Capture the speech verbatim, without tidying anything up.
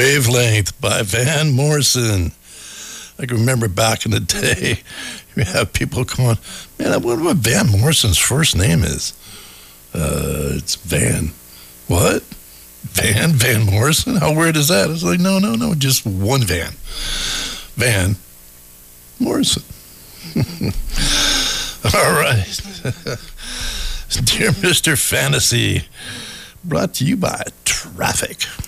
Wavelength by Van Morrison. I can remember back in the day, you have people going, man, I wonder what Van Morrison's first name is. Uh, it's Van. What? Van? Van Morrison? How weird is that? It's like, no, no, no, just one Van. Van Morrison. All right. Dear Mister Fantasy, brought to you by Traffic.